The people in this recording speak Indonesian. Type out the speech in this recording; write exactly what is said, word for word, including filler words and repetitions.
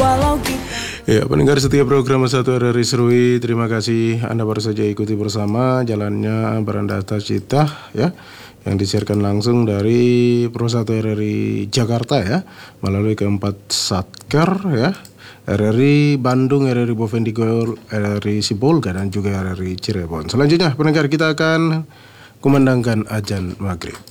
Walau kita. Ya, pendengar setiap program satu R R I Serui, terima kasih Anda baru saja ikuti bersama jalannya Beranda Cita ya, yang disiarkan langsung dari Pro satu R R I Jakarta ya, melalui keempat satker ya, R R I Bandung, R R I Bovendigor, R R I Sibolga dan juga R R I Cirebon. Selanjutnya pendengar kita akan kumandangkan azan maghrib.